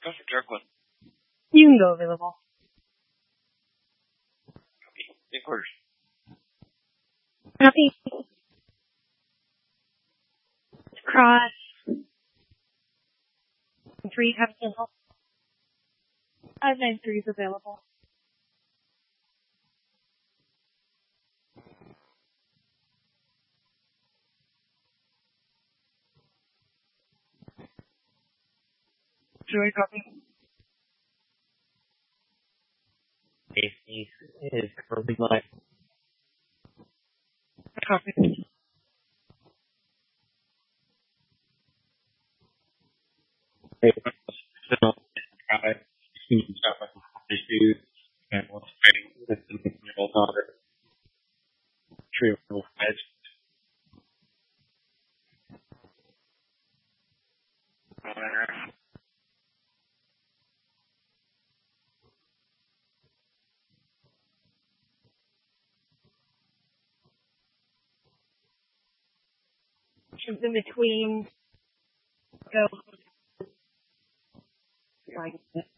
Go for dark one. You can go available. Copy. In quarters. Copy. Cross. 3 have cancel. 593 is available. Joy, copy. Safety is currently live. Copy. So, stuff like issues and what's fighting with the middle daughter. Tree of real fights. Shift in between. Go. Like